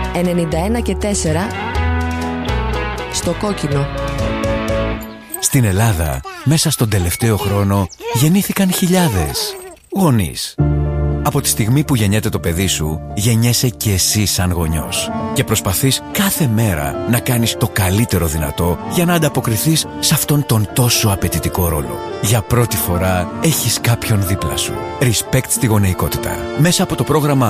91 και 4 στο κόκκινο. Στην Ελλάδα, μέσα στον τελευταίο χρόνο, γεννήθηκαν χιλιάδες γονείς. Από τη στιγμή που γεννιέται το παιδί σου, γεννιέσαι και εσύ σαν γονιός. Και προσπαθείς κάθε μέρα να κάνεις το καλύτερο δυνατό για να ανταποκριθείς σε αυτόν τον τόσο απαιτητικό ρόλο. Για πρώτη φορά έχεις κάποιον δίπλα σου. Respect στη γονεϊκότητα. Μέσα από το πρόγραμμα